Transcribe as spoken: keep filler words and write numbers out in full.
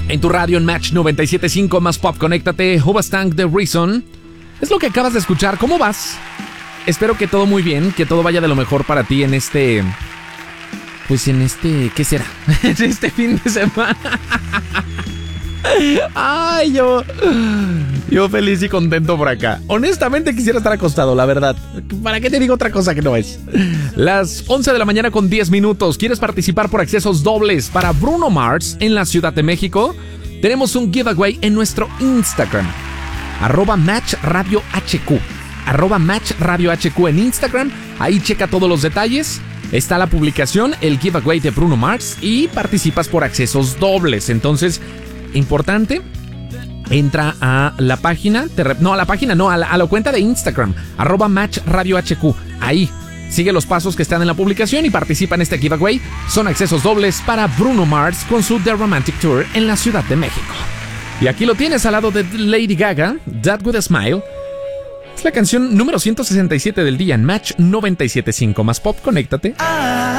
En tu radio en Match noventa y siete punto cinco más pop, conéctate. Hoobastank The Reason. Es lo que acabas de escuchar. ¿Cómo vas? Espero que todo muy bien, que todo vaya de lo mejor para ti en este... Pues en este... ¿Qué será? En este fin de semana. Ay, yo... Yo feliz y contento por acá. Honestamente quisiera estar acostado, la verdad. ¿Para qué te digo otra cosa que no es? Las once de la mañana con diez minutos. ¿Quieres participar por accesos dobles para Bruno Mars en la Ciudad de México? Tenemos un giveaway en nuestro Instagram. Arroba Match Radio H Q. Arroba Match Radio H Q en Instagram. Ahí checa todos los detalles. Está la publicación, el giveaway de Bruno Mars, y participas por accesos dobles. Entonces, importante, entra a la página, te rep- no, a la página, no, a la, a la cuenta de Instagram, arroba Match Radio H Q. Ahí, sigue los pasos que están en la publicación y participa en este giveaway. Son accesos dobles para Bruno Mars con su The Romantic Tour en la Ciudad de México. Y aquí lo tienes al lado de Lady Gaga, That With A Smile. Es la canción número ciento sesenta y siete del día en Match noventa y siete punto cinco más pop, conéctate.